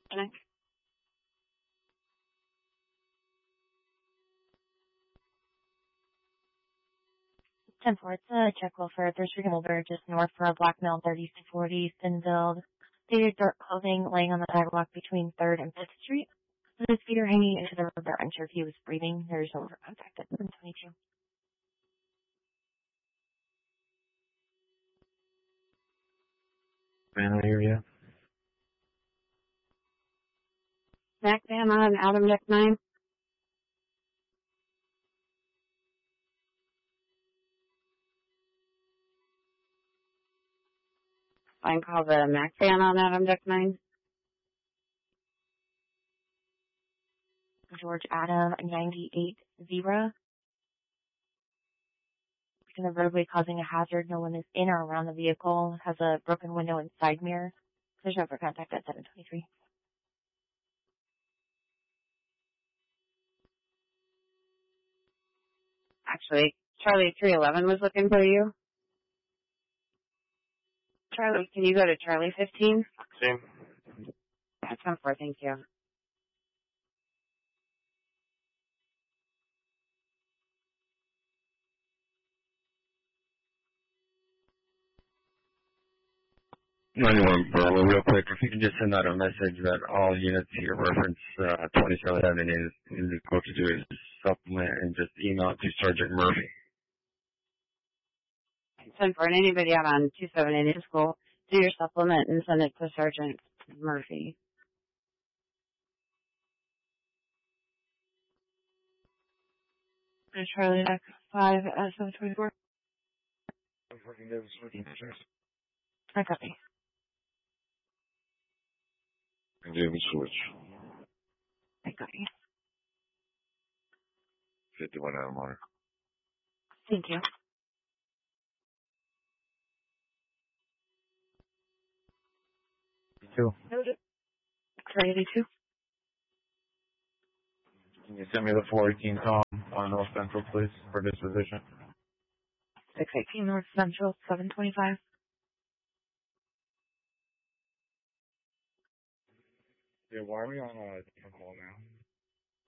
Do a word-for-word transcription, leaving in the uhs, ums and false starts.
Connect. ten four, it's a check will for Third Street Holder, just north for a black male, thirty-six forty, thin build, stated dark clothing, laying on the sidewalk between third and fifth Street. With his feet are hanging into the river. Unsure if he was breathing. There is no river contact at seven twenty-two. Man, I hear you. Mac Van on Adam Deck nine. I can call the Mac Van on Adam Deck nine. George Adam, ninety-eight Zebra. In the roadway causing a hazard. No one is in or around the vehicle. Has a broken window and side mirror. There's no for contact at seven twenty-three. Actually, Charlie three eleven was looking for you. Charlie, can you go to Charlie fifteen? Same. That's ten four, thank you. ninety-one, Bravo, real quick, if you can just send out a message that all units here reference uh, twenty-seven is is equal to do is supplement and just email it to Sergeant Murphy. ten four, and anybody out on two seven eight is cool. Do your supplement and send it to Sergeant Murphy. There's Charlie Deck five at seven twenty-four. I'm fucking Davis working pictures. I copy. And David Switch. I copy. fifty-one Adam Water. Thank you. Two. Noted. X-ray eighty-two. Can you send me the four eighteen Tom on North Central, please, for disposition? six eighteen North Central, seven twenty-five. Yeah, why are we on a different call now?